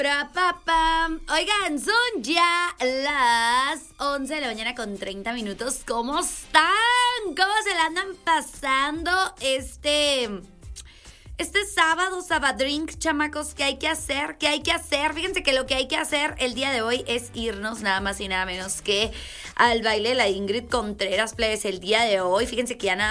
Oigan, son ya las 11 de la mañana con 30 minutos. ¿Cómo están? ¿Cómo se la andan pasando este sábado, sabadrink, chamacos? ¿Qué hay que hacer? ¿Qué hay que hacer? Fíjense que lo que hay que hacer el día de hoy es irnos nada más y nada menos que al baile de la Ingrid Contreras, plebes, el día de hoy. Fíjense que ya nada